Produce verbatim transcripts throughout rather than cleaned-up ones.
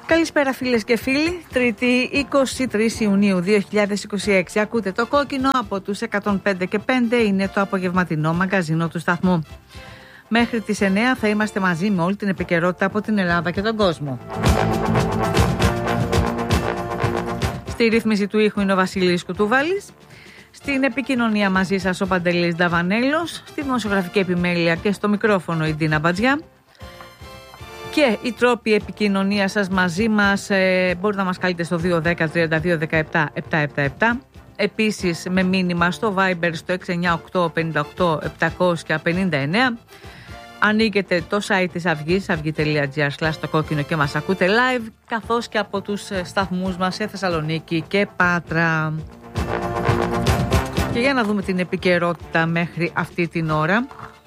Καλησπέρα φίλες και φίλοι, Τρίτη είκοσι τρεις Ιουνίου δύο χιλιάδες είκοσι έξι. Ακούτε το κόκκινο από τους εκατόν πέντε και πέντε, είναι το απογευματινό μαγκαζίνο του σταθμού. Μέχρι τις εννέα θα είμαστε μαζί με όλη την επικαιρότητα από την Ελλάδα και τον κόσμο. Στη ρύθμιση του ήχου είναι ο Βασίλης Κουτούβαλης. Στην επικοινωνία μαζί σας ο Παντελής Νταβανέλος. Στη δημοσιογραφική επιμέλεια και στο μικρόφωνο η Ντίνα Μπατζιά. Και οι τρόποι επικοινωνίας σας μαζί μας, ε, μπορείτε να μας καλείτε στο δύο δέκα τριάντα δύο δεκαεπτά επτακόσια εβδομήντα επτά. Επίσης με μήνυμα στο Viber στο έξι εννιά οκτώ πενήντα οκτώ επτακόσια πενήντα εννέα. Ανοίγετε το site της Αυγής, αυγή τελεία τζι άρ σλας το κόκκινο και μας ακούτε live, καθώς και από τους σταθμούς μας σε Θεσσαλονίκη και Πάτρα. Και για να δούμε την επικαιρότητα μέχρι αυτή την ώρα.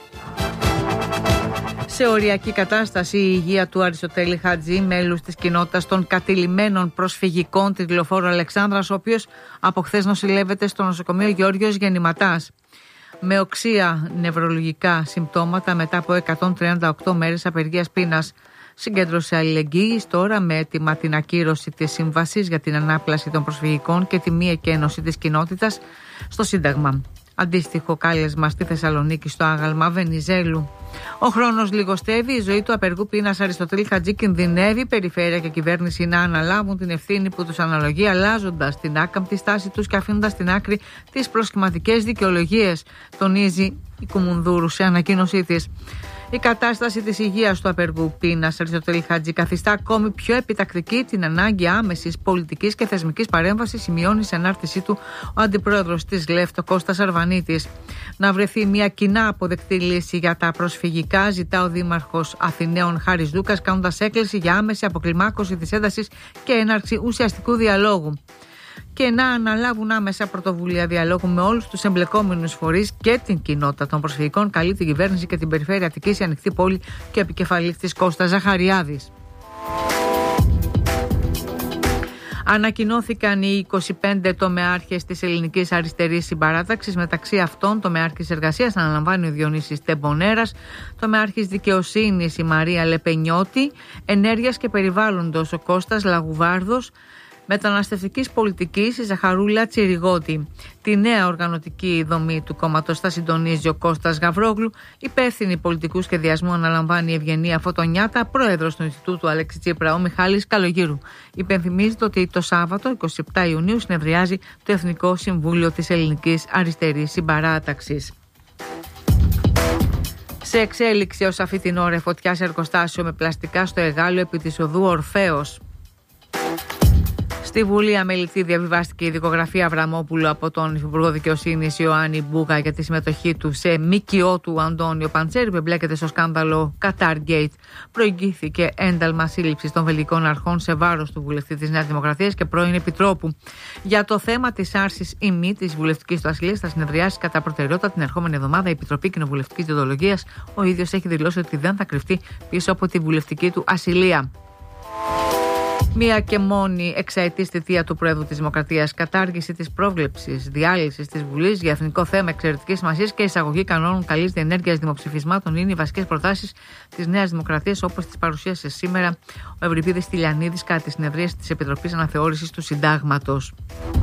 Σε οριακή κατάσταση η υγεία του Αριστοτέλη Χατζή, μέλους της κοινότητας των κατηλημένων προσφυγικών της Λεωφόρου Αλεξάνδρας, ο οποίος από χθες νοσηλεύεται στο νοσοκομείο Γεώργιος Γεννηματάς. Με οξεία νευρολογικά συμπτώματα μετά από εκατόν τριάντα οκτώ μέρες απεργίας πείνας. Συγκέντρωσε αλληλεγγύης τώρα με έτοιμα την ακύρωση της σύμβασης για την ανάπλαση των προσφυγικών και τη μη εκένωση της κοινότητας στο Σύνταγμα. Αντίστοιχο κάλεσμα στη Θεσσαλονίκη στο άγαλμα Βενιζέλου. Ο χρόνος λιγοστεύει, η ζωή του απεργού πείνας Αριστοτέλη Χατζή κινδυνεύει, η περιφέρεια και η κυβέρνηση να αναλάβουν την ευθύνη που τους αναλογεί, αλλάζοντας την άκαμπτη στάση τους και αφήνοντας στην άκρη τις προσχηματικές δικαιολογίες, τονίζει η Κουμουνδούρου σε ανακοίνωσή της. Η κατάσταση της υγείας του απεργού πείνας Αριστοτέλη Χατζή καθιστά ακόμη πιο επιτακτική την ανάγκη άμεσης πολιτικής και θεσμικής παρέμβασης, σημειώνει σε ανάρτησή του ο αντιπρόεδρος της ΛΕΦΤ, Κώστας Αρβανίτης. Να βρεθεί μια κοινά αποδεκτή λύση για τα προσφυγικά, ζητά ο Δήμαρχος Αθηναίων Χάρης Δούκας, κάνοντας έκκληση για άμεση αποκλιμάκωση της έντασης και έναρξη ουσιαστικού διαλόγου. Και να αναλάβουν άμεσα πρωτοβουλία διαλόγου με όλους τους εμπλεκόμενους φορείς και την κοινότητα των προσφυγικών, καλεί την κυβέρνηση και την περιφέρεια Αττικής, η ανοιχτή πόλη και ο επικεφαλής της Κώστας Ζαχαριάδης. Ανακοινώθηκαν οι είκοσι πέντε τομεάρχες της Ελληνικής Αριστερής Συμπαράταξης. Μεταξύ αυτών, τομεάρχης εργασίας αναλαμβάνει ο Διονύσης Τεμπονέρας, τομεάρχης δικαιοσύνης η Μαρία Λεπενιώτη, ενέργειας και περιβάλλοντος ο Κώστας Λαγουβάρδος, μεταναστευτικής πολιτικής η Ζαχαρούλα Τσιριγώτη. Τη νέα οργανωτική δομή του κόμματος θα συντονίζει ο Κώστας Γαβρόγλου. Υπεύθυνη πολιτικού σχεδιασμού αναλαμβάνει η Ευγενία Φωτονιάτα, πρόεδρος του Ινστιτούτου Αλέξη Τσίπρα ο Μιχάλης Καλογύρου. Υπενθυμίζεται ότι το Σάββατο είκοσι επτά Ιουνίου συνεδριάζει το Εθνικό Συμβούλιο της Ελληνικής Αριστερής Συμπαράταξης. Σε εξέλιξη ως αυτή την ώρα φωτιά σε εργοστάσιο με πλαστικά στο Εγάλεο επί της οδού Ορφέως. Στη Βουλή αμελητή διαβιβάστηκε η δικογραφία Αβραμόπουλου από τον Υφυπουργό Δικαιοσύνης Ιωάννη Μπούγα για τη συμμετοχή του σε ΜΚΟ του Αντώνιο Παντσέρη που εμπλέκεται στο σκάνδαλο Qatar Gate. Προηγήθηκε ένταλμα σύλληψης των βελγικών αρχών σε βάρος του βουλευτή της Νέας Δημοκρατίας και πρώην Επιτρόπου. Για το θέμα της άρσης ή μη της βουλευτικής του ασυλίας θα συνεδριάσει κατά προτεραιότητα την ερχόμενη εβδομάδα η Επιτροπή Κοινοβουλευτικής Διοντολογίας. Ο ίδιος έχει δηλώσει ότι δεν θα κρυφτεί πίσω από τη βουλευτική του ασυλία. Μία και μόνη εξαετής θητεία του Προέδρου της Δημοκρατίας, κατάργηση της πρόβλεψης διάλυσης της Βουλής για εθνικό θέμα εξαιρετικής σημασίας και εισαγωγή κανόνων καλής διενέργειας δημοψηφισμάτων είναι οι βασικές προτάσεις της Νέας Δημοκρατίας, όπως τις παρουσίασε σήμερα ο Ευρυπίδης Τηλιανίδης κατά τη συνεδρίαση της Επιτροπής Αναθεώρησης του Συντάγματος.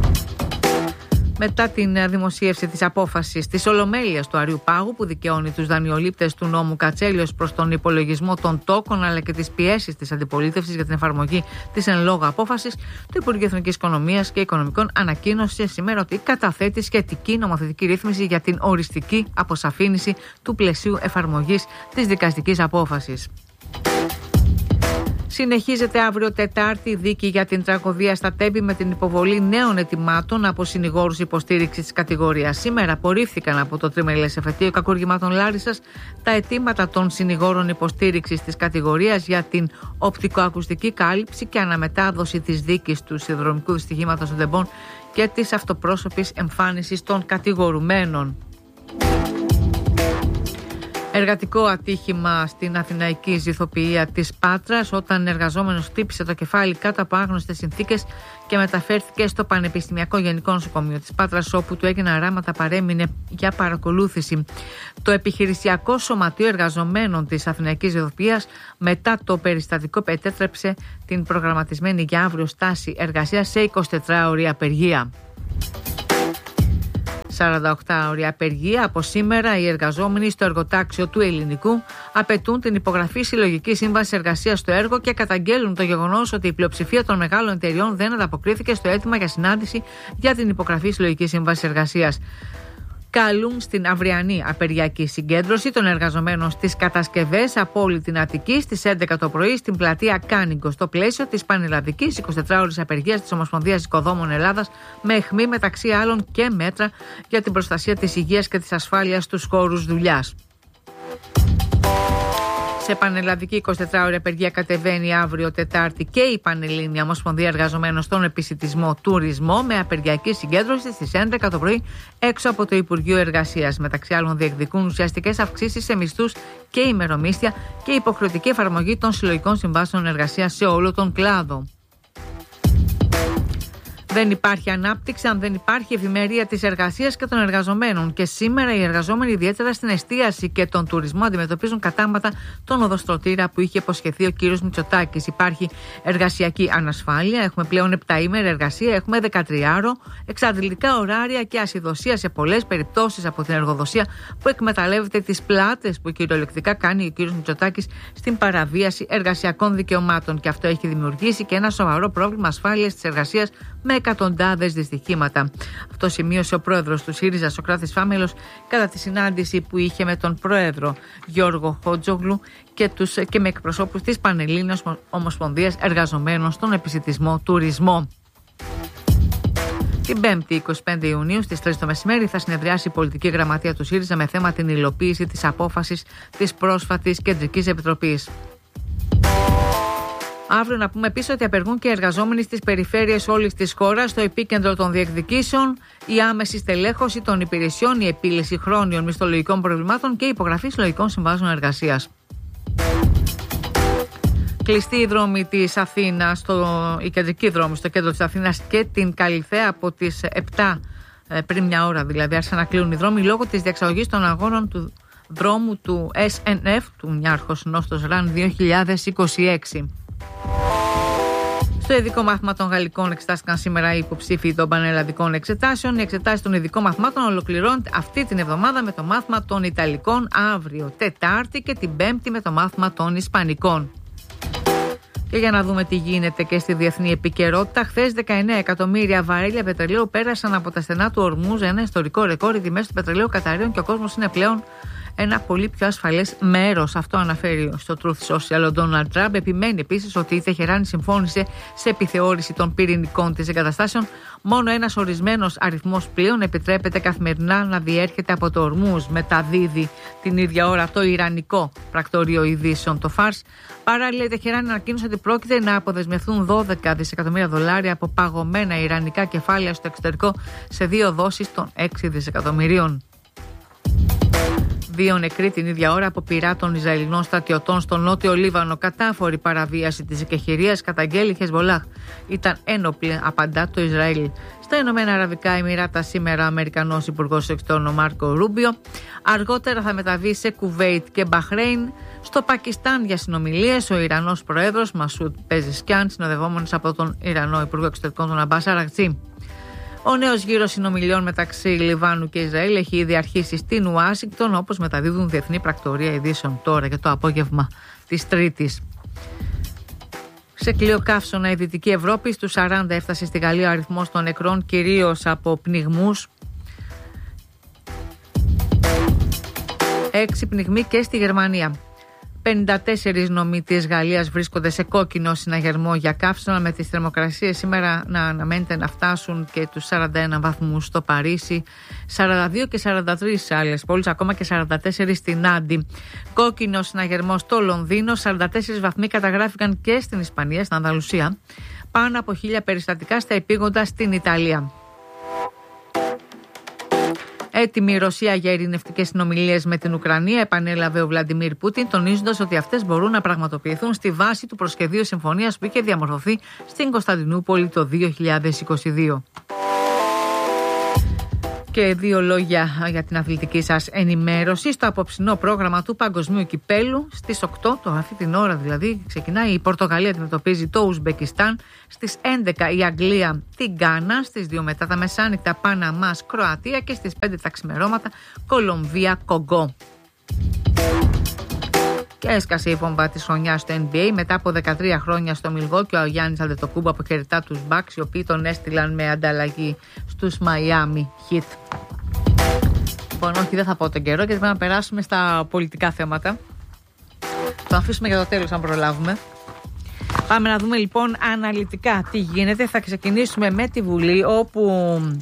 Μετά την δημοσίευση της απόφασης της Ολομέλειας του Αριού Πάγου που δικαιώνει τους δανειολήπτες του νόμου Κατσέλιος προς τον υπολογισμό των τόκων αλλά και τις πιέσεις της αντιπολίτευσης για την εφαρμογή της εν λόγω απόφασης, το Υπουργείο Εθνικής Οικονομίας και Οικονομικών ανακοίνωσε σήμερα ότι καταθέτει σχετική νομοθετική ρύθμιση για την οριστική αποσαφήνιση του πλαισίου εφαρμογής της δικαστικής απόφασης. Συνεχίζεται αύριο Τετάρτη δίκη για την τραγωδία στα Τέμπη με την υποβολή νέων αιτημάτων από συνηγόρους υποστήριξης της κατηγορίας. Σήμερα απορρίφθηκαν από το τριμελές εφετείο κακουργημάτων Λάρισσας τα αιτήματα των συνηγόρων υποστήριξης της κατηγορίας για την οπτικοακουστική κάλυψη και αναμετάδοση της δίκης του σιδηροδρομικού δυστυχήματος των Τεμπών και της αυτοπρόσωπης εμφάνισης των κατηγορουμένων. Εργατικό ατύχημα στην αθηναϊκή ζυθοποιία της Πάτρας, όταν εργαζόμενος χτύπησε το κεφάλι κάτω από άγνωστες συνθήκες και μεταφέρθηκε στο Πανεπιστημιακό Γενικό Νοσοκομείο της Πάτρας, όπου του έγιναν ράματα, παρέμεινε για παρακολούθηση. Το επιχειρησιακό σωματείο εργαζομένων της αθηναϊκής ζυθοποιίας μετά το περιστατικό επέτρεψε την προγραμματισμένη για αύριο στάση εργασίας σε εικοσιτετράωρη απεργία. σαρανταοκτάωρη απεργία. Από σήμερα οι εργαζόμενοι στο εργοτάξιο του Ελληνικού απαιτούν την υπογραφή συλλογικής σύμβασης εργασίας στο έργο και καταγγέλουν το γεγονός ότι η πλειοψηφία των μεγάλων εταιριών δεν ανταποκρίθηκε στο αίτημα για συνάντηση για την υπογραφή συλλογικής σύμβασης εργασίας. Καλούν στην αυριανή απεργιακή συγκέντρωση των εργαζομένων στις κατασκευές από όλη την Αττική στις έντεκα το πρωί στην πλατεία Κάνιγκο, στο πλαίσιο της πανελλαδικής εικοσιτετράωρης απεργίας της Ομοσπονδίας Οικοδόμων Ελλάδας, με αιχμή μεταξύ άλλων και μέτρα για την προστασία της υγείας και της ασφάλειας στους χώρους δουλειάς. Σε πανελλαδική εικοσιτετράωρη απεργία κατεβαίνει αύριο Τετάρτη και η Πανελλήνια Ομοσπονδία Εργαζομένων στον Επισιτισμό Τουρισμό, με απεργιακή συγκέντρωση στις έντεκα το πρωί έξω από το Υπουργείο Εργασίας. Μεταξύ άλλων, διεκδικούν ουσιαστικές αυξήσεις σε μισθούς και ημερομίσθια και υποχρεωτική εφαρμογή των συλλογικών συμβάσεων εργασίας σε όλο τον κλάδο. Δεν υπάρχει ανάπτυξη αν δεν υπάρχει ευημερία της εργασίας και των εργαζομένων. Και σήμερα οι εργαζόμενοι, ιδιαίτερα στην εστίαση και τον τουρισμό, αντιμετωπίζουν κατάματα τον οδοστρωτήρα που είχε υποσχεθεί ο κύριος Μητσοτάκης. Υπάρχει εργασιακή ανασφάλεια, έχουμε πλέον επταήμερη εργασία, έχουμε δεκατριάρο, εξαντλητικά ωράρια και ασυδοσία σε πολλές περιπτώσεις από την εργοδοσία που εκμεταλλεύεται τις πλάτες που κυριολεκτικά κάνει ο κύριος Μητσοτάκης στην παραβίαση εργασιακών δικαιωμάτων. Και αυτό έχει δημιουργήσει και ένα σοβαρό πρόβλημα ασφάλειας της εργασίας με εκατοντάδες δυστυχήματα. Αυτό σημείωσε ο πρόεδρος του ΣΥΡΙΖΑ, Σωκράτης Φάμελος, κατά τη συνάντηση που είχε με τον πρόεδρο Γιώργο Χότζογλου και, τους, και με εκπροσώπους της Πανελλήνιας Ομοσπονδίας Εργαζομένων στον Επισιτισμό Τουρισμό. Την Πέμπτη, εικοστή πέμπτη Ιουνίου, στις τρεις το μεσημέρι, θα συνεδριάσει η πολιτική γραμματεία του ΣΥΡΙΖΑ με θέμα την υλοποίηση της απόφασης της πρόσφατης Κεντρικής Επιτροπής. Αύριο να πούμε επίσης ότι απεργούν και οι εργαζόμενοι στις περιφέρειες όλης της χώρας. Στο επίκεντρο των διεκδικήσεων η άμεση στελέχωση των υπηρεσιών, η επίλυση χρόνιων μισθολογικών προβλημάτων και η υπογραφή συλλογικών συμβάσεων εργασίας. Κλειστή η δρόμη της Αθήνας, η κεντρική δρόμη στο κέντρο της Αθήνας και την Καλιθέα από τις επτά πριν μια ώρα δηλαδή άρχισαν να κλείνουν οι δρόμοι λόγω της διεξαγωγής των αγώνων του δρόμου του ες εν εφ, του Νιάρχος Νόστος Ραν δύο χιλιάδες είκοσι έξι. Στο ειδικό μάθημα των Γαλλικών εξετάστηκαν σήμερα οι υποψήφοι των πανελλαδικών εξετάσεων. Οι εξετάσεις των ειδικών μαθημάτων ολοκληρώνεται αυτή την εβδομάδα με το μάθημα των Ιταλικών αύριο Τετάρτη και την Πέμπτη με το μάθημα των Ισπανικών. Και για να δούμε τι γίνεται και στη διεθνή επικαιρότητα, χθες δεκαεννέα εκατομμύρια βαρέλια πετρελαίου πέρασαν από τα στενά του Ορμούζ, ένα ιστορικό ρεκόρ. Οι τιμές του πετρελαίου καταραίουν και ο κόσμος είναι πλέον ένα πολύ πιο ασφαλές μέρος. Αυτό αναφέρει στο Truth Social ο Ντόναλντ Τραμπ. Επιμένει επίσης ότι η Τεχεράνη συμφώνησε σε επιθεώρηση των πυρηνικών της εγκαταστάσεων. Μόνο ένας ορισμένος αριθμός πλοίων επιτρέπεται καθημερινά να διέρχεται από το Ορμούζ. Μεταδίδει την ίδια ώρα το Ιρανικό πρακτορείο ειδήσεων, το Φάρς. Παράλληλα, η Τεχεράνη ανακοίνωσε ότι πρόκειται να αποδεσμευθούν δώδεκα δισεκατομμύρια δολάρια από παγωμένα ιρανικά κεφάλαια στο εξωτερικό σε δύο δόσεις των έξι δισεκατομμυρίων. Δύο νεκροί την ίδια ώρα από πυρά των Ισραηλινών στρατιωτών στο νότιο Λίβανο. Κατάφορη παραβίαση της εκεχηρίας, καταγγέλει η Χεσμολάχ. Ήταν ένοπλη, απαντά το Ισραήλ. Στα Ηνωμένα Αραβικά Εμιράτα σήμερα, ο Αμερικανός Υπουργός Εξωτερικών ο Μάρκο Ρούμπιο. Αργότερα θα μεταβεί σε Κουβέιτ και Μπαχρέιν. Στο Πακιστάν για συνομιλίες ο Ιρανός Πρόεδρος Μασούντ Πεζεσκιάν, συνοδευόμενος από τον Ιρανό Υπουργό Εξωτερικών τον Αμπάς Αραγτζή. Ο νέος γύρος συνομιλιών μεταξύ Λιβάνου και Ισραήλ έχει ήδη αρχίσει στην Ουάσιγκτον, όπως μεταδίδουν διεθνή πρακτορία ειδήσεων τώρα και το απόγευμα της Τρίτης. Σε κλειό καύσωνα η Δυτική Ευρώπη, στους σαράντα έφτασε στη Γαλλία ο αριθμός των νεκρών, κυρίως από πνιγμούς. Έξι πνιγμοί και στη Γερμανία. πενήντα τέσσερις νομοί της Γαλλίας βρίσκονται σε κόκκινο συναγερμό για καύσωνα, με τις θερμοκρασίες σήμερα να αναμένεται να φτάσουν και τους σαράντα ένα βαθμούς στο Παρίσι, σαράντα δύο και σαράντα τρεις σε άλλες πόλεις, ακόμα και σαράντα τέσσερα στην Άντι. Κόκκινο συναγερμό στο Λονδίνο, σαράντα τέσσερις βαθμοί καταγράφηκαν και στην Ισπανία, στην Ανδαλουσία. Πάνω από χίλια περιστατικά στα επίγοντα στην Ιταλία. Έτοιμη η Ρωσία για ειρηνευτικές συνομιλίες με την Ουκρανία, επανέλαβε ο Βλαντιμίρ Πούτιν, τονίζοντας ότι αυτές μπορούν να πραγματοποιηθούν στη βάση του προσχεδίου συμφωνίας που είχε διαμορφωθεί στην Κωνσταντινούπολη το δύο χιλιάδες είκοσι δύο. Και δύο λόγια για την αθλητική σας ενημέρωση. Στο απόψινό πρόγραμμα του Παγκοσμίου Κυπέλου στις οκτώ, το αυτή την ώρα δηλαδή, ξεκινάει η Πορτογαλία, αντιμετωπίζει το Ουσμπεκιστάν. Στις έντεκα η Αγγλία την Γκάνα. Στις δύο μετά τα μεσάνυχτα Παναμάς Κροατία. Και στις πέντε τα ξημερώματα Κολομβία Κογκό. Και έσκασε η βόμβα της χρονιάς στο N B A μετά από δεκατρία χρόνια στο Μιλγόκι. Ο Γιάννης Αντετοκούμπο αποχαιρετά τους Bucks, οι οποίοι τον έστειλαν με ανταλλαγή στους Miami Heat. Λοιπόν, όχι, δεν θα πω τον καιρό, γιατί πρέπει να περάσουμε στα πολιτικά θέματα. Το αφήσουμε για το τέλος, αν προλάβουμε. Πάμε να δούμε λοιπόν αναλυτικά τι γίνεται. Θα ξεκινήσουμε με τη Βουλή, όπου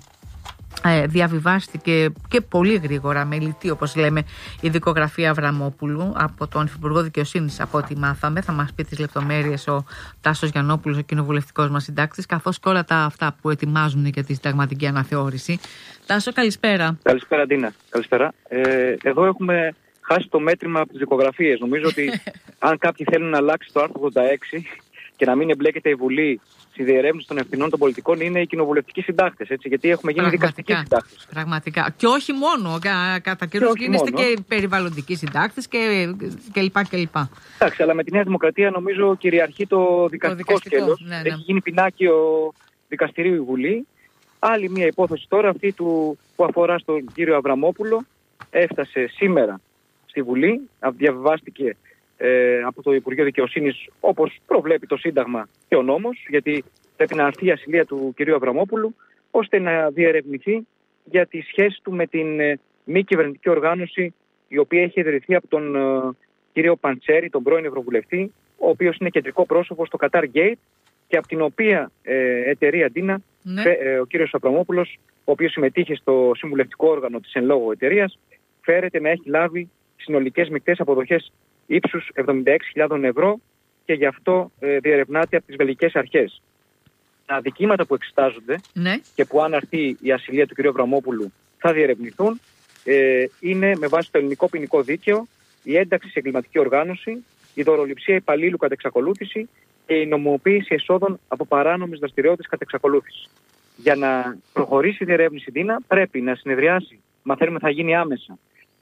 Ε, διαβιβάστηκε και πολύ γρήγορα, με λιτή όπως λέμε, η δικογραφία Αβραμόπουλου από τον Υφυπουργό Δικαιοσύνης, από ό,τι μάθαμε. Θα μας πει τις λεπτομέρειες ο Τάσος Γιαννόπουλος, ο κοινοβουλευτικός μας συντάκτης, καθώς και όλα τα αυτά που ετοιμάζουν για τη συνταγματική αναθεώρηση. Τάσο, καλησπέρα. Καλησπέρα, Ντίνα. Καλησπέρα. Ε, εδώ έχουμε χάσει το μέτρημα από τις δικογραφίες. Νομίζω ότι αν κάποιοι θέλουν να αλλάξει το άρθρο ογδόντα έξι και να μην εμπλέκεται η Βουλή στη διερεύνηση των ευθυνών των πολιτικών, είναι οι κοινοβουλευτικοί συντάκτες. Γιατί έχουμε γίνει δικαστικοί συντάκτες. Πραγματικά. Και όχι μόνο. Κα, κατά καιρούς γίνεστε και περιβαλλοντικοί συντάκτες και, και λοιπά και λοιπά. Εντάξει, αλλά με τη Νέα Δημοκρατία νομίζω κυριαρχεί το δικαστικό, το δικαστικό σκέλος. Ναι, ναι. Έχει γίνει πινάκιο δικαστηρίου η Βουλή. Άλλη μια υπόθεση τώρα, αυτή του, που αφορά στον κύριο Αβραμόπουλο, έφτασε σήμερα στη Βουλή, διαβιβάστηκε Ε, από το Υπουργείο Δικαιοσύνης, όπως προβλέπει το Σύνταγμα και ο νόμος, γιατί πρέπει να αρθεί η ασυλία του κυρίου Αβραμόπουλου, ώστε να διερευνηθεί για τη σχέση του με την ε, μη κυβερνητική οργάνωση, η οποία έχει ιδρυθεί από τον ε, κύριο Παντσέρη, τον πρώην Ευρωβουλευτή, ο οποίος είναι κεντρικό πρόσωπο στο Qatar Gate, και από την οποία ε, εταιρεία, Ντίνα, ναι. ε, ο κύριος Αβραμόπουλος, ο οποίος συμμετείχε στο συμβουλευτικό όργανο της εν λόγω εταιρείας, φέρεται να έχει λάβει συνολικές μεικτές αποδοχές ύψους εβδομήντα έξι χιλιάδες ευρώ, και γι' αυτό ε, διερευνάται από τις βελγικές αρχές. Τα αδικήματα που εξετάζονται, ναι, και που αν αρθεί η ασυλία του κ. Αβραμόπουλου θα διερευνηθούν, ε, είναι με βάση το ελληνικό ποινικό δίκαιο η ένταξη σε εγκληματική οργάνωση, η δωροληψία υπαλλήλου κατ' εξακολούθηση και η νομιμοποίηση εσόδων από παράνομες δραστηριότητες κατ' εξακολούθηση. Για να προχωρήσει η διερεύνηση, Ντίνα, πρέπει να συνεδριάσει, μαθαίνουμε θα γίνει άμεσα,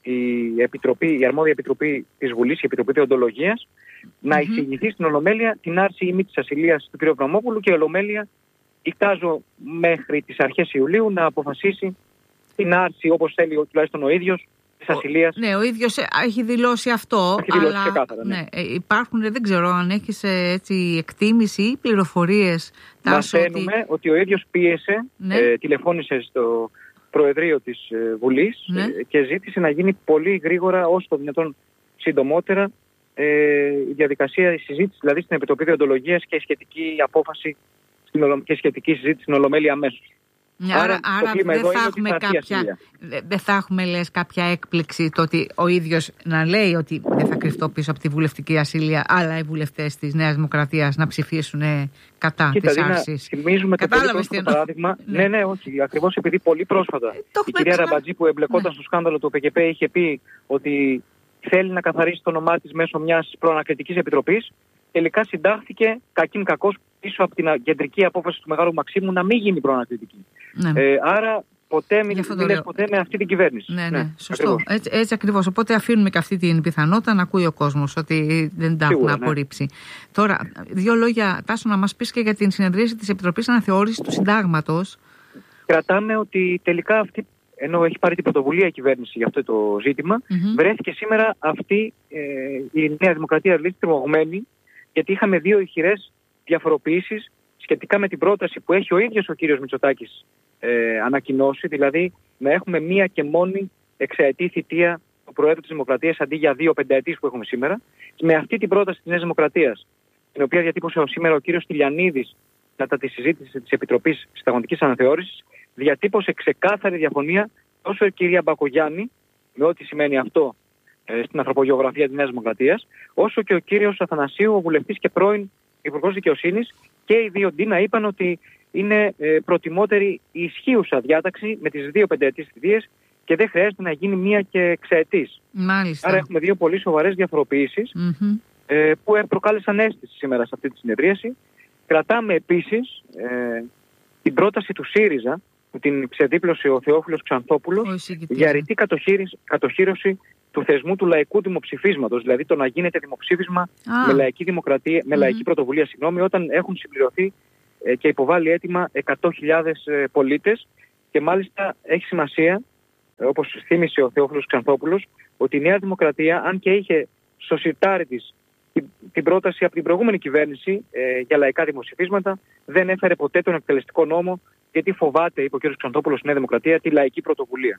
η, επιτροπή, η αρμόδια επιτροπή της Βουλής, η Επιτροπή Δεοντολογίας, mm-hmm. να εισηγηθεί στην Ολομέλεια την άρση ή μη της ασυλίας του κ. Αβραμόπουλου, και η Ολομέλεια, εικάζω μέχρι τις αρχές Ιουλίου, να αποφασίσει την άρση, όπως θέλει τουλάχιστον ο ίδιος, της ασυλίας. Ναι, ο ίδιος έχει δηλώσει αυτό. Έχει δηλώσει αλλά, ξεκάθαρα, ναι. Ναι, υπάρχουν, δεν ξέρω αν έχεις έτσι εκτίμηση ή πληροφορίες. Μαθαίνουμε ότι... ότι ο ίδιος πίεσε, ναι. ε, τηλεφώνησε στο Προεδρείο της ε, Βουλής, ναι. ε, και ζήτησε να γίνει πολύ γρήγορα, όσο το δυνατόν συντομότερα, ε, η διαδικασία, η συζήτηση δηλαδή στην Επιτροπή Δεοντολογίας, και η σχετική απόφαση στην Ολο... και η σχετική συζήτηση στην Ολομέλεια αμέσως. Άρα, άρα, άρα δεν θα, θα έχουμε κάποια, δεν θα έχουμε λες κάποια έκπληξη το ότι ο ίδιος να λέει ότι δεν θα κρυφτώ πίσω από τη βουλευτική ασυλία, αλλά οι βουλευτές της Νέας Δημοκρατίας να ψηφίσουν κατά της άρσης. Θυμίζουμε το πολύ πρόσφατο παράδειγμα. ναι. ναι, ναι, όχι. Ακριβώς επειδή πολύ πρόσφατα ε, η κυρία ξανά... Ραμπατζή, που εμπλεκόταν ναι. στο σκάνδαλο του Π Κ Π, είχε πει ότι θέλει να καθαρίσει το όνομά της μέσω μιας προανακριτικής επιτροπής. Τελικά συντάχθηκε κακήν κακώς πίσω από την κεντρική απόφαση του Μεγάλου Μαξίμου να μην γίνει προανακριτική. Ναι. Ε, άρα ποτέ μην λες ποτέ με αυτή την κυβέρνηση. Ναι, ναι, ναι, σωστό. Ακριβώς. Έτσι, έτσι ακριβώς. Οπότε αφήνουμε και αυτή την πιθανότητα να ακούει ο κόσμος ότι δεν τα έχουν απορρίψει. Ναι. Τώρα, δύο λόγια, Τάσο, να μας πεις και για την συνεδρίαση της Επιτροπής Αναθεώρησης του Συντάγματος. Κρατάμε ότι τελικά αυτή, ενώ έχει πάρει την πρωτοβουλία η κυβέρνηση για αυτό το ζήτημα, mm-hmm. βρέθηκε σήμερα αυτή ε, η Νέα Δημοκρατία λύση τριμωγμένη, γιατί είχαμε δύο ηχηρές διαφοροποιήσεις σχετικά με την πρόταση που έχει ο ίδιος ο κύριος Μητσοτάκης ε, ανακοινώσει, δηλαδή να έχουμε μία και μόνη εξαετή θητεία του Προέδρου της Δημοκρατίας αντί για δύο πενταετής που έχουμε σήμερα. Και με αυτή την πρόταση της Νέας Δημοκρατίας, την οποία διατύπωσε σήμερα ο κύριος Τηλιανίδης κατά τη συζήτηση της Επιτροπής Συνταγματικής Αναθεώρησης, διατύπωσε ξεκάθαρη διαφωνία τόσο η κυρία Μπακογιάννη, με ό,τι σημαίνει αυτό ε, στην ανθρωπογεωγραφία της Νέας Δημοκρατίας, όσο και ο κύριος Αθανασίου, ο βουλευτής και πρώην Υπουργός Δικαιοσύνης, και οι δύο, Ντίνα, είπαν ότι είναι ε, προτιμότερη η ισχύουσα διάταξη με τις δύο πενταετής θητείες και δεν χρειάζεται να γίνει μία και εξαετής. Μάλιστα. Άρα έχουμε δύο πολύ σοβαρές διαφοροποιήσεις mm-hmm. ε, που προκάλεσαν αίσθηση σήμερα σε αυτή τη συνεδρίαση. Κρατάμε επίσης ε, την πρόταση του ΣΥΡΙΖΑ που την ξεδίπλωσε ο Θεόφιλος Ξανθόπουλος για ρητή κατοχύρωση του θεσμού του λαϊκού δημοψηφίσματος, δηλαδή το να γίνεται δημοψήφισμα ah. με, λαϊκή δημοκρατία, με mm-hmm. λαϊκή πρωτοβουλία, συγγνώμη, όταν έχουν συμπληρωθεί ε, και υποβάλει έτοιμα εκατό χιλιάδες ε, πολίτες, και μάλιστα έχει σημασία, ε, όπως θύμισε ο Θεόφιλος Ξανθόπουλος, ότι η Νέα Δημοκρατία, αν και είχε στο σιρτάρι της την, την πρόταση από την προηγούμενη κυβέρνηση ε, για λαϊκά δημοψηφίσματα, δεν έφερε ποτέ τον εκτελεστικό νόμο, γιατί φοβάται, είπε ο κ. Ξανθόπουλος, η Νέα Δημοκρατία, τη λαϊκή πρωτοβουλία.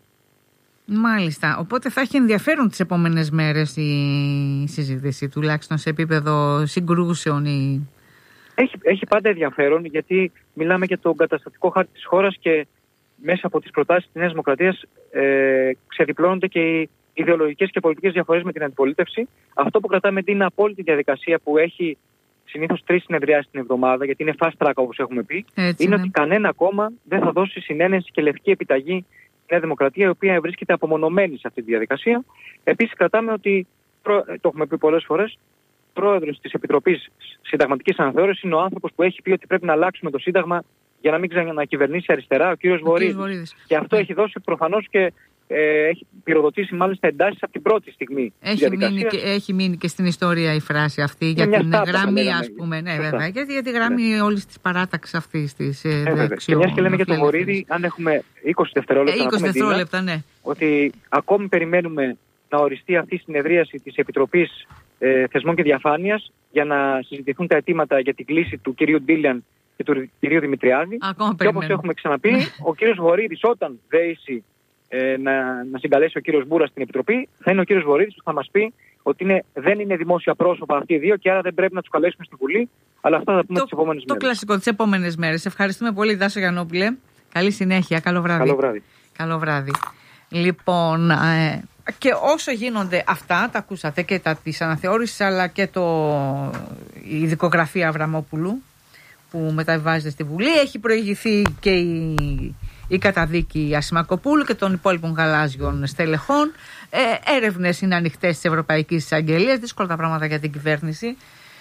Μάλιστα. Οπότε θα έχει ενδιαφέρον τις επόμενες μέρες η συζήτηση, τουλάχιστον σε επίπεδο συγκρούσεων. Ή... Έχει, έχει πάντα ενδιαφέρον, γιατί μιλάμε για τον καταστατικό χάρτη της χώρας και μέσα από τις προτάσεις της Νέας Δημοκρατίας ε, ξεδιπλώνονται και οι ιδεολογικές και πολιτικές διαφορές με την αντιπολίτευση. Αυτό που κρατάμε είναι απόλυτη διαδικασία που έχει συνήθως τρεις συνεδριάσεις την εβδομάδα, γιατί είναι fast track όπως έχουμε πει. Έτσι είναι ναι. ότι κανένα κόμμα δεν θα δώσει συνένεση και λευκή επιταγή στη Νέα Δημοκρατία, η οποία βρίσκεται απομονωμένη σε αυτή τη διαδικασία. Επίσης, κρατάμε ότι, το έχουμε πει πολλές φορές, πρόεδρος της Επιτροπής Συνταγματικής Αναθεώρησης είναι ο άνθρωπος που έχει πει ότι πρέπει να αλλάξουμε το Σύνταγμα για να μην ξανακυβερνήσει αριστερά, ο κύριος Βορίδης. Και αυτό έχει δώσει προφανώς και ε, έχει πυροδοτήσει μάλιστα εντάσεις από την πρώτη στιγμή. Έχει μείνει, και, έχει μείνει και στην ιστορία η φράση αυτή για την γραμμή, ας πούμε. Ναι, βέβαια. Γιατί για τη γραμμή ναι. όλης της παράταξης αυτής της. Ε, ε, και μιας και λέμε για τον Βορίδη, αν έχουμε είκοσι δευτερόλεπτα, ε, είκοσι δευτερόλεπτα ναι. ότι ακόμη περιμένουμε να οριστεί αυτή η συνεδρίαση της Επιτροπής ε, Θεσμών και Διαφάνειας για να συζητηθούν τα αιτήματα για την κλίση του κυρίου Ντίλιαν και του κυρίου Δημητριάδη. Ακόμα και όπως έχουμε ξαναπεί, ο κύριος Βορίδης, όταν δέσει ε, να, να συγκαλέσει ο κύριος Μπούρα στην Επιτροπή, θα είναι ο κύριος Βορίδης που θα μας πει ότι είναι, δεν είναι δημόσια πρόσωπα αυτοί οι δύο και άρα δεν πρέπει να τους καλέσουμε στη Βουλή. Αλλά αυτά θα πούμε τις επόμενες μέρες. Το κλασικό τις επόμενες μέρες. Ευχαριστούμε πολύ, Τάσο Γιαννόπουλε. Καλή συνέχεια. Καλό βράδυ. Καλό βράδυ. Καλό βράδυ. Λοιπόν, ε, και όσο γίνονται αυτά, τα ακούσατε και τα της αναθεώρησης, αλλά και το, η δικογραφία Αβραμόπουλου που μεταβάζεται στη Βουλή. Έχει προηγηθεί και η, η καταδίκη Ασημακοπούλου και των υπόλοιπων γαλάζιων στελεχών. Ε, έρευνες είναι ανοιχτές της Ευρωπαϊκής Εισαγγελίας. Δύσκολα τα πράγματα για την κυβέρνηση.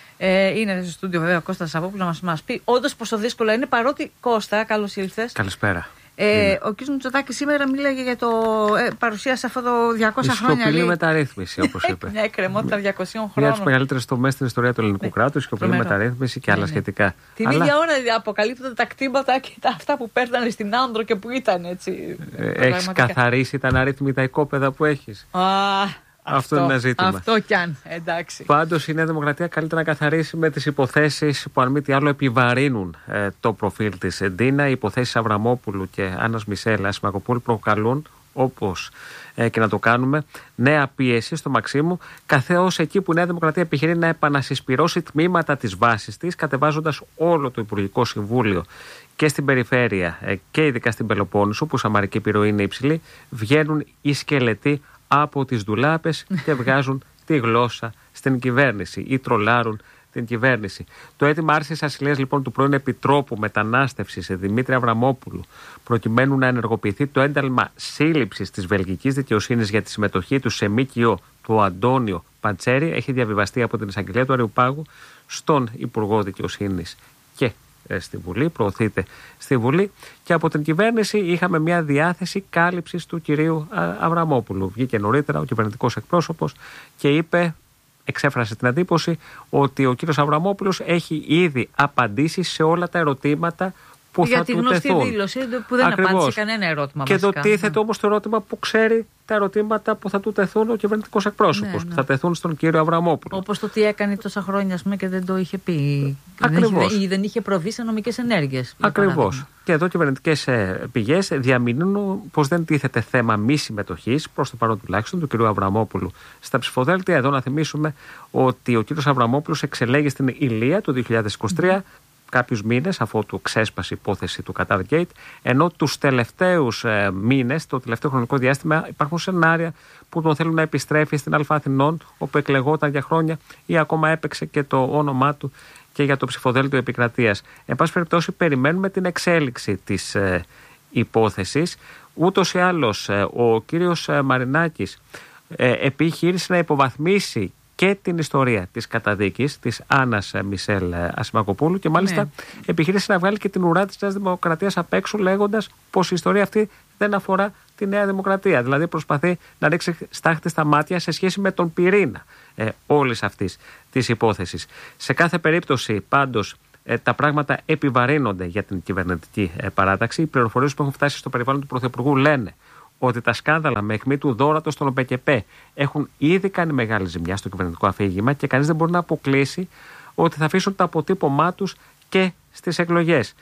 Ε, είναι στο στούντιο βέβαια ο Κώστας Σαββόπουλος να μας, μας πει όντως πόσο δύσκολο είναι, παρότι Κώστα, καλώς ήλθες. Καλησπέρα. Ε, ο κ. Μητσοτάκης σήμερα μίλαγε για το. Ε, παρουσίασε αυτό το διακόσια η χρόνια. Σιωπηλή μεταρρύθμιση, όπως είπε. Ναι, κρεμότητα διακοσίων χρόνων. Μια από τις μεγαλύτερες τομές στην ιστορία του ελληνικού ναι. κράτους, η σιωπηλή μεταρρύθμιση και άλλα ναι, ναι. σχετικά. Την Αλλά... ίδια ώρα αποκαλύπτονται τα κτήματα και τα αυτά που παίρνανε στην Άνδρο και που ήταν έτσι. Ε, έχεις καθαρίσει τα αναρρύθμιτα οικόπεδα που έχεις. Α, Αυτό, αυτό είναι ένα ζήτημα. Αυτό κι αν, εντάξει. Πάντως η Νέα Δημοκρατία καλύτερα να καθαρίσει με τις υποθέσεις που αν μη τι άλλο επιβαρύνουν ε, το προφίλ της. Εντίνα, οι υποθέσεις Αβραμόπουλου και Άννας Μισέλα Ασημακοπούλου προκαλούν, όπως ε, και να το κάνουμε, νέα πίεση στο Μαξίμου, καθώς εκεί που η Νέα Δημοκρατία επιχειρεί να επανασυσπυρώσει τμήματα της βάσης της, κατεβάζοντας όλο το Υπουργικό Συμβούλιο και στην περιφέρεια ε, και ειδικά στην Πελοπόννησο, που η σαμαρική επιρροή είναι υψηλή, βγαίνουν οι σκελετοί από τις ντουλάπες και βγάζουν τη γλώσσα στην κυβέρνηση ή τρολάρουν την κυβέρνηση. Το αίτημα άρσης ασυλίας λοιπόν του πρώην Επιτρόπου Μετανάστευσης Δημήτρη Αβραμόπουλου, προκειμένου να ενεργοποιηθεί το ένταλμα σύλληψης της βελγικής δικαιοσύνης για τη συμμετοχή του σε ΜΚΟ του Αντώνιο Παντσέρη, έχει διαβιβαστεί από την εισαγγελία του Αριουπάγου στον Υπουργό Δικαιοσύνης και στη Βουλή, προωθείται στη Βουλή, και από την κυβέρνηση είχαμε μια διάθεση κάλυψης του κυρίου Αβραμόπουλου. Βγήκε νωρίτερα ο κυβερνητικός εκπρόσωπος και είπε, εξέφρασε την εντύπωση ότι ο κύριος Αβραμόπουλος έχει ήδη απαντήσει σε όλα τα ερωτήματα που για θα τη του γνωστή τεθούν. δήλωση που δεν Ακριβώς. απάντησε κανένα ερώτημα. Και βασικά. το τίθεται όμως το ερώτημα που ξέρει τα ερωτήματα που θα του τεθούν ο κυβερνητικός εκπρόσωπος, ναι, ναι. που θα τεθούν στον κύριο Αβραμόπουλο. Όπως το τι έκανε τόσα χρόνια, ας πούμε, και δεν το είχε πει. Ακριβώς. Δεν είχε, δεν είχε προβεί σε νομικές ενέργειες. Ακριβώς. Και εδώ κυβερνητικές πηγές διαμηνούν πως δεν τίθεται θέμα μη συμμετοχής, προς το παρόν τουλάχιστον, του κυρίου Αβραμόπουλου στα ψηφοδέλτια. Εδώ να θυμίσουμε ότι ο κύριος Αβραμόπουλος εξελέγει στην Ηλία το δύο χιλιάδες είκοσι τρία. Mm. Κάποιους μήνες αφού του ξέσπασε η υπόθεση του Qatar Gate, ενώ τους τελευταίους ε, μήνες, το τελευταίο χρονικό διάστημα, υπάρχουν σενάρια που τον θέλουν να επιστρέφει στην Αλφα Αθηνών, όπου εκλεγόταν για χρόνια ή ακόμα έπαιξε και το όνομά του και για το ψηφοδέλτιο επικρατείας. Εν πάση περιπτώσει, περιμένουμε την εξέλιξη της ε, υπόθεσης. Ούτως ή άλλως ο κύριος Μαρινάκης επιχείρησε να υποβαθμίσει και την ιστορία της καταδίκης της Άννας Μισελ Ασημακοπούλου και μάλιστα ναι. επιχείρησε να βγάλει και την ουρά της Νέας Δημοκρατίας απ' έξω, λέγοντας πως η ιστορία αυτή δεν αφορά τη Νέα Δημοκρατία. Δηλαδή προσπαθεί να ρίξει στάχτη στα μάτια σε σχέση με τον πυρήνα ε, όλης αυτής της υπόθεσης. Σε κάθε περίπτωση πάντως ε, τα πράγματα επιβαρύνονται για την κυβερνητική ε, παράταξη. Οι πληροφορίες που έχουν φτάσει στο περιβάλλον του Πρωθυπουργού λένε ότι τα σκάνδαλα με αιχμή του δώρατος στον ΟΠΕΚΕΠΕ έχουν ήδη κάνει μεγάλη ζημιά στο κυβερνητικό αφήγημα και κανείς δεν μπορεί να αποκλείσει ότι θα αφήσουν το αποτύπωμά τους και στις εκλογές.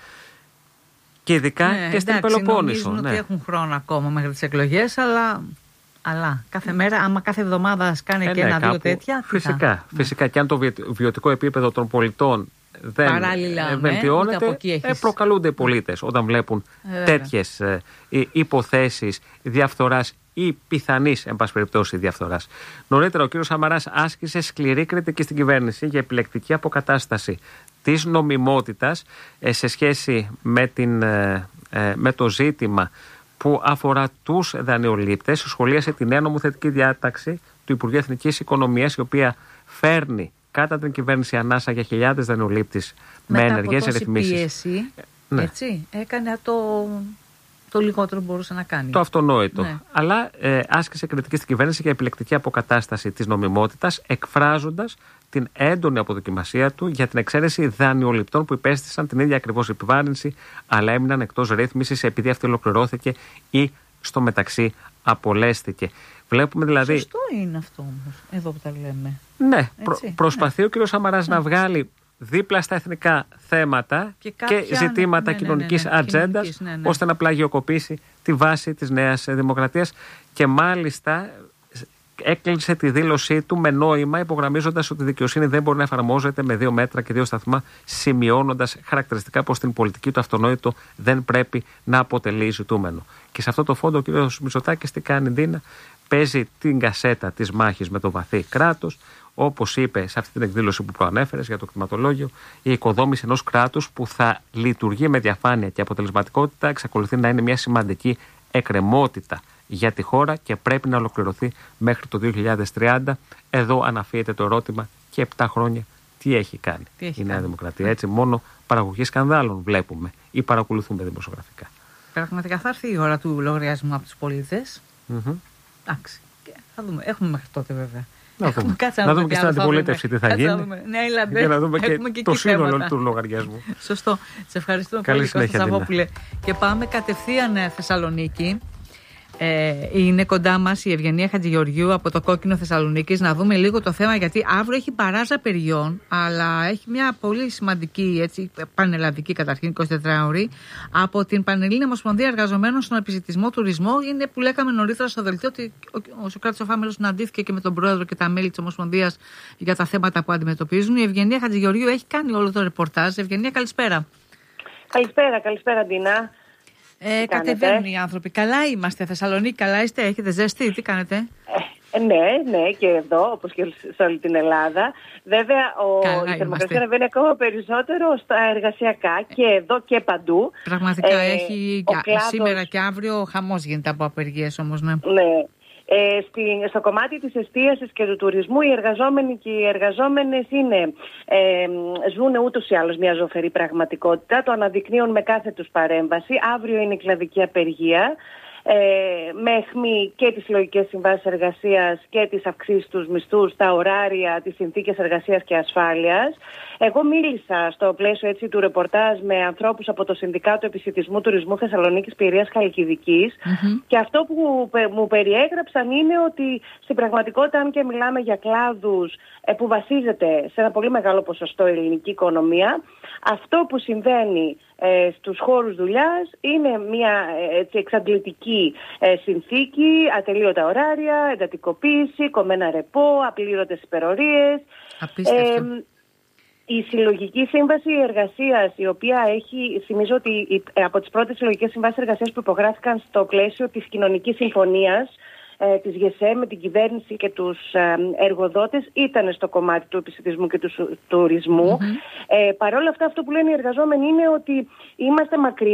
Και ειδικά ναι, και στην εντάξει, Πελοπόννησο. Νομίζουν ναι. ότι έχουν χρόνο ακόμα μέχρι τις εκλογές, αλλά, αλλά κάθε μέρα, άμα κάθε εβδομάδα κάνει ε, και ναι, ένα-δύο κάπου, τέτοια. Φυσικά, θα... φυσικά. Ναι. Και αν το βιωτικό επίπεδο των πολιτών δεν Παράλληλα, βελτιώνεται, ναι, ε, προκαλούνται οι πολίτες όταν βλέπουν ε, τέτοιες ε, υποθέσεις διαφθοράς ή πιθανής, εν πάση περιπτώσει, διαφθοράς. Νωρίτερα, ο κ. Σαμαράς άσκησε σκληρή κριτική στην κυβέρνηση για επιλεκτική αποκατάσταση της νομιμότητας ε, σε σχέση με, την, ε, ε, με το ζήτημα που αφορά τους δανειολήπτες. Σχολίασε τη νέα νομοθετική διάταξη του Υπουργείου Εθνικής Οικονομίας, η οποία φέρνει κατά την κυβέρνηση ανάσα για χιλιάδες δανειολήπτες με ενεργές ρυθμίσεις. Πίεση, ναι. έτσι, έκανε το, το λιγότερο που μπορούσε να κάνει. Το αυτονόητο. Ναι. Αλλά ε, άσκησε κριτική στην κυβέρνηση για επιλεκτική αποκατάσταση της νομιμότητας, εκφράζοντας την έντονη αποδοκιμασία του για την εξαίρεση δανειοληπτών που υπέστησαν την ίδια ακριβώς επιβάρυνση, αλλά έμειναν εκτός ρύθμισης επειδή αυτή ολοκληρώθηκε ή στο μεταξύ απολέστηκε. Βλέπουμε δηλαδή. Σωστό είναι αυτό όμως, εδώ που τα λέμε. Ναι, προ, προσπαθεί ναι. ο κ. Σαμαράς ναι. να βγάλει δίπλα στα εθνικά θέματα και, κάποια, και ζητήματα ναι, ναι, κοινωνικής ναι, ναι, ναι, ατζέντας, ναι, ναι. ώστε να πλαγιοκοπήσει τη βάση της Νέας Δημοκρατίας και μάλιστα έκλεισε τη δήλωσή του με νόημα, υπογραμμίζοντας ότι η δικαιοσύνη δεν μπορεί να εφαρμόζεται με δύο μέτρα και δύο σταθμά, σημειώνοντας χαρακτηριστικά πως την πολιτική του αυτονόητο δεν πρέπει να αποτελεί ζητούμενο. Και σε αυτό το φόντο ο κ. Μητσοτάκης τι κάνει, Ντίνα? Παίζει την κασέτα της μάχης με το βαθύ κράτος. Όπως είπε σε αυτή την εκδήλωση που προανέφερες για το κτηματολόγιο, η οικοδόμηση ενός κράτους που θα λειτουργεί με διαφάνεια και αποτελεσματικότητα εξακολουθεί να είναι μια σημαντική εκκρεμότητα για τη χώρα και πρέπει να ολοκληρωθεί μέχρι το δύο χιλιάδες τριάντα. Εδώ αναφύεται το ερώτημα, και επτά χρόνια τι έχει κάνει τι έχει η Νέα κάνει. Δημοκρατία? Έτσι, μόνο παραγωγή σκανδάλων βλέπουμε ή παρακολουθούμε δημοσιογραφικά. Πραγματικά θα έρθει η ώρα του λογαριασμού από τους πολίτες. Mm-hmm. Εντάξει. Θα δούμε. Έχουμε μέχρι τότε βέβαια. Να δούμε, να να δούμε και στην αντιπολίτευση τι θα Κάτσε γίνει. Να δούμε. Ναι, έλατε. Για να δούμε και, και το σύνολο θέματα. του λογαριασμού. Σωστό. Σε ευχαριστούμε Καλή πολύ, Κώστα Σαββόπουλε. Και πάμε κατευθείαν Θεσσαλονίκη. Ε, είναι κοντά μας η Ευγενία Χατζηγεωργίου από το Κόκκινο Θεσσαλονίκης. Να δούμε λίγο το θέμα, γιατί αύριο έχει παράζα παιδιών, αλλά έχει μια πολύ σημαντική, έτσι, πανελλαδική καταρχήν εικοσιτετράωρη από την Πανελλήνια Ομοσπονδία Εργαζομένων στον Επιζητισμό Τουρισμό. Είναι που λέγαμε νωρίτερα στο δελτίο ότι ο Σωκράτης ο Φάμελος συναντήθηκε και με τον πρόεδρο και τα μέλη της Ομοσπονδίας για τα θέματα που αντιμετωπίζουν. Η Ευγενία Χατζηγεωργίου έχει κάνει όλο το ρεπορτάζ. Ευγενία, καλησπέρα. Καλησπέρα, καλησπέρα, Ντίνα. Ε, κατεβαίνουν οι άνθρωποι. Καλά είμαστε, Θεσσαλονίκη, καλά είστε, έχετε ζέστη, τι κάνετε? Ε, ναι, ναι, και εδώ, όπως και σε όλη την Ελλάδα. Βέβαια, ο, η θερμοκρασία ανεβαίνει ακόμα περισσότερο στα εργασιακά και εδώ και παντού. Πραγματικά ε, έχει κλάδος... σήμερα και αύριο χαμός γίνεται από απεργίες όμως, ναι. Ναι. Ε, στη, στο κομμάτι της εστίασης και του τουρισμού, οι εργαζόμενοι και οι εργαζόμενες είναι, ε, ζουν ούτως ή άλλως μια ζωφερή πραγματικότητα. Το αναδεικνύουν με κάθε τους παρέμβαση. Αύριο είναι η κλαδική απεργία. Ε, με αιχμή και τις συλλογικές συμβάσεις εργασίας και τις αυξήσεις τους μισθούς, τα ωράρια, τις συνθήκες εργασίας και ασφάλειας. Εγώ μίλησα στο πλαίσιο έτσι του ρεπορτάζ με ανθρώπους από το Συνδικάτο Επισιτισμού Τουρισμού Θεσσαλονίκης, Πειραιάς, Χαλκιδικής mm-hmm. και αυτό που μου περιέγραψαν είναι ότι στην πραγματικότητα, αν και μιλάμε για κλάδους που βασίζεται σε ένα πολύ μεγάλο ποσοστό η ελληνική οικονομία, αυτό που συμβαίνει ε, στους χώρους δουλειάς είναι μια έτσι, εξαντλητική ε, συνθήκη, ατελείωτα ωράρια, εντατικοποίηση, κομμένα ρεπό, απλήρωτες υπερορίες. Απίστευτο. Ε, η συλλογική σύμβαση εργασίας, η οποία έχει, θυμίζω ότι από τις πρώτες συλλογικές συμβάσεις εργασίας που υπογράφηκαν στο πλαίσιο της κοινωνικής συμφωνίας ε, της ΓΕΣΕ με την κυβέρνηση και τους ε, εργοδότες, ήταν στο κομμάτι του επισιτισμού και του τουρισμού. Mm-hmm. Ε, Παρ' όλα αυτά, αυτό που λένε οι εργαζόμενοι είναι ότι είμαστε μακριά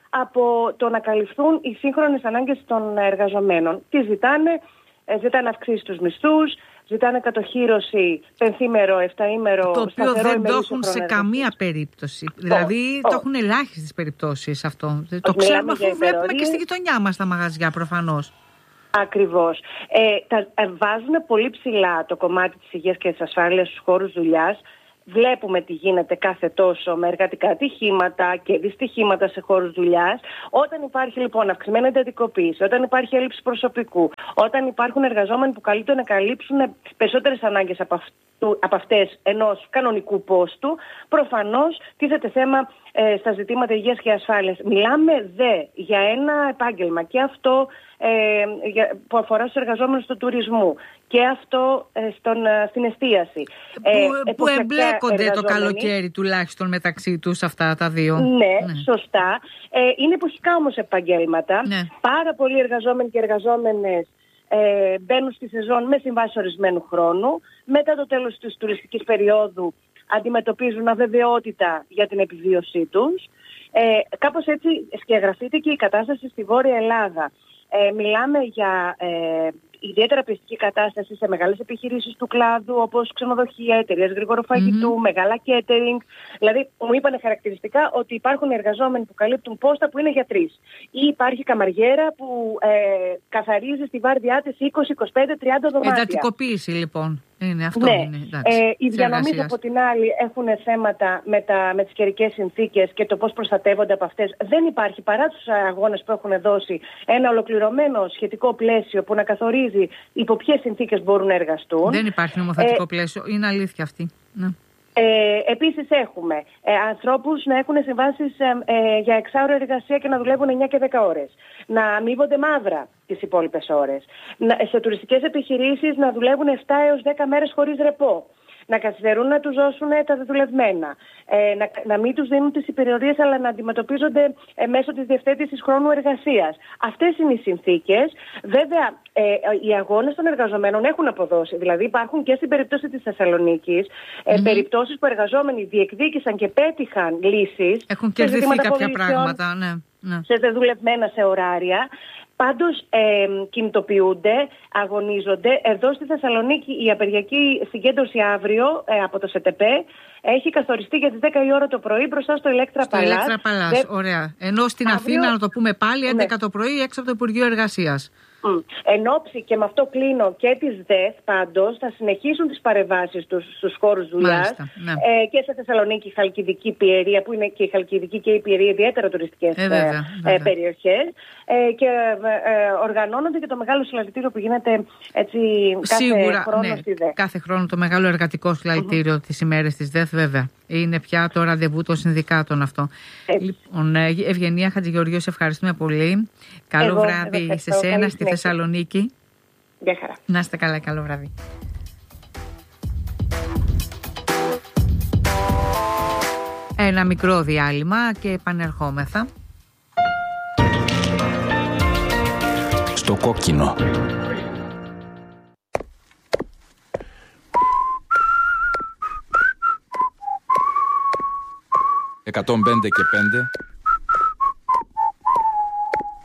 από το να καλυφθούν οι σύγχρονες ανάγκες των εργαζομένων. Τι ζητάνε? Ε, ζητάνε αυξήσεις στους μισθούς, ζητάνε κατοχύρωση πενθήμερο, εφταήμερο, το οποίο δεν το έχουν σε καμία περίπτωση. Oh, δηλαδή oh. το έχουν ελάχιστες περιπτώσεις αυτό. Oh, το ξέρουμε, αφού βλέπουμε και στη γειτονιά μας τα μαγαζιά προφανώς. Ακριβώς. Ε, τα, ε, βάζουν πολύ ψηλά το κομμάτι της υγείας και της ασφάλειας στους χώρους δουλειάς. Βλέπουμε τι γίνεται κάθε τόσο με εργατικά ατυχήματα και δυστυχήματα σε χώρους δουλειάς. Όταν υπάρχει λοιπόν αυξημένη εντατικοποίηση, όταν υπάρχει έλλειψη προσωπικού, όταν υπάρχουν εργαζόμενοι που καλούνται να καλύψουν περισσότερες ανάγκες από, αυτού, από αυτές ενός κανονικού πόστου, προφανώς τίθεται θέμα ε, στα ζητήματα υγείας και ασφάλειας. Μιλάμε δε για ένα επάγγελμα και αυτό ε, που αφορά στους εργαζόμενους του τουρισμού και αυτό ε, στον, στην εστίαση. Που, ε, που εμπλέκονται το καλοκαίρι τουλάχιστον μεταξύ τους αυτά τα δύο. Ναι, ναι. Σωστά. Ε, είναι εποχικά όμως επαγγέλματα. Ναι. Πάρα πολλοί εργαζόμενοι και εργαζόμενες ε, μπαίνουν στη σεζόν με συμβάσεις ορισμένου χρόνου. Μετά το τέλος της τουριστικής περίοδου αντιμετωπίζουν αβεβαιότητα για την επιβίωσή τους. Ε, κάπως έτσι σκιαγραφείται και η κατάσταση στη Βόρεια Ελλάδα. Ε, μιλάμε για ε, ιδιαίτερα πιεστική κατάσταση σε μεγάλες επιχειρήσεις του κλάδου, όπως ξενοδοχεία, εταιρείες γρήγορου φαγητού, mm-hmm. μεγάλα catering. Δηλαδή, μου είπαν χαρακτηριστικά ότι υπάρχουν εργαζόμενοι που καλύπτουν πόστα που είναι για τρεις. Ή υπάρχει καμαριέρα που ε, καθαρίζει στη βάρδιά της είκοσι, είκοσι πέντε, τριάντα δωμάτια. Εντατικοποίηση λοιπόν. Είναι αυτό. Ναι. Είναι, εντάξει, ε, οι διανομής από την άλλη έχουν θέματα με, τα, με τις καιρικές συνθήκες και το πώς προστατεύονται από αυτές. Δεν υπάρχει παρά τους αγώνες που έχουν δώσει ένα ολοκληρωμένο σχετικό πλαίσιο που να καθορίζει υπό ποιες συνθήκες μπορούν να εργαστούν. Δεν υπάρχει νομοθετικό ε, πλαίσιο. Είναι αλήθεια αυτή. Ναι. Ε, επίσης έχουμε ε, ανθρώπους να έχουν συμβάσεις ε, ε, για εξάωρο εργασία και να δουλεύουν εννιά και δέκα ώρες. Να αμείβονται μαύρα τις υπόλοιπες ώρες. Να, σε τουριστικές επιχειρήσεις να δουλεύουν επτά έως δέκα μέρες χωρίς ρεπό. Να καθυστερούν να τους δώσουν τα δεδουλευμένα. Ε, να, να μην τους δίνουν τις υπηρεσίες αλλά να αντιμετωπίζονται ε, μέσω της διευθέτησης χρόνου εργασίας. Αυτές είναι οι συνθήκες. Βέβαια, ε, οι αγώνες των εργαζομένων έχουν αποδώσει. Δηλαδή υπάρχουν και στην περίπτωση της Θεσσαλονίκης ε, mm-hmm. περιπτώσεις που εργαζόμενοι διεκδίκησαν και πέτυχαν λύσεις. Έχουν κερδιθεί κάποια πράγματα, ναι. ναι. Σε δεδουλευμένα σε ωράρια. Πάντως ε, κινητοποιούνται, αγωνίζονται. Εδώ στη Θεσσαλονίκη η απεργιακή συγκέντρωση αύριο ε, από το ΣΕΤΕΠΕ έχει καθοριστεί για τις δέκα η ώρα το πρωί μπροστά στο Ηλέκτρα Παλάς. Στο Ηλέκτρα Παλάς, Δε... ωραία. Ενώ στην αύριο... Αθήνα, να το πούμε πάλι, έντεκα ναι. το πρωί έξω από το Υπουργείο Εργασίας. Mm. Εν όψη και με αυτό κλείνω και τις ΔΕΘ πάντως θα συνεχίσουν τις παρεμβάσεις τους στους χώρους δουλειάς ναι. ε, και σε Θεσσαλονίκη, Χαλκιδική, Πιερία που είναι και η Χαλκιδική και η Πιερία ιδιαίτερα τουριστικές ε, βέβαια, ε, βέβαια. περιοχές ε, και ε, οργανώνονται και το μεγάλο συλλαλητήριο που γίνεται έτσι κάθε Σίγουρα, χρόνο ναι, στη ΔΕΘ. Κάθε χρόνο το μεγάλο εργατικό συλλαλητήριο mm-hmm. τις ημέρες της ΔΕΘ βέβαια. Είναι πια το ραντεβού των συνδικάτων αυτό. Έτσι. Λοιπόν, Ευγενία Χατζηγεωργίου, σε ευχαριστούμε πολύ. Καλό Εγώ, βράδυ σε σένα, στη Θεσσαλονίκη. Γεια χαρά. Να είστε καλά, καλό βράδυ. Ένα μικρό διάλειμμα και επανερχόμεθα. Στο κόκκινο. εκατόν πέντε και πέντε